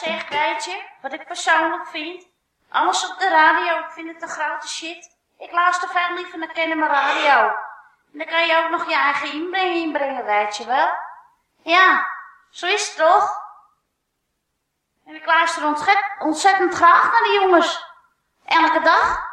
zeg, weet je, wat ik persoonlijk vind? Alles op de radio, ik vind het een grote shit. Ik luister veel liever naar Kennemer Radio. En dan kan je ook nog je eigen inbrengen, weet je wel. Ja, zo is het toch? En ik luister ontzettend graag naar die jongens. Elke dag.